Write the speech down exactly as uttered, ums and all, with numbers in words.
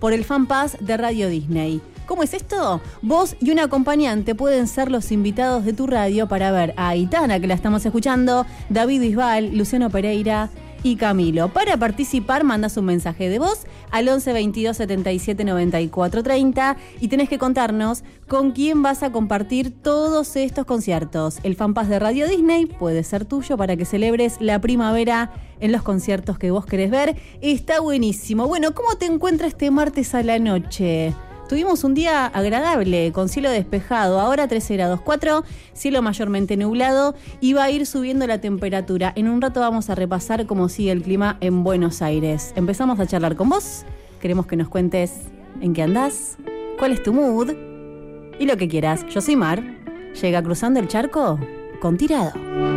por el FanPass de Radio Disney. ¿Cómo es esto? Vos y un acompañante pueden ser los invitados de tu radio para ver a Aitana, que la estamos escuchando, David Bisbal, Luciano Pereira y Camilo. Para participar, mandas un mensaje de voz al once veintidós setenta y siete noventa y cuatro treinta y tenés que contarnos con quién vas a compartir todos estos conciertos. El FanPass de Radio Disney puede ser tuyo para que celebres la primavera en los conciertos que vos querés ver. Está buenísimo. Bueno, ¿cómo te encuentras este martes a la noche? Tuvimos un día agradable, con cielo despejado, ahora trece grados cuatro, cielo mayormente nublado y va a ir subiendo la temperatura. En un rato vamos a repasar cómo sigue el clima en Buenos Aires. Empezamos a charlar con vos, queremos que nos cuentes en qué andás, cuál es tu mood y lo que quieras. Yo soy Mar, llega Cruzando el Charco con Tirado.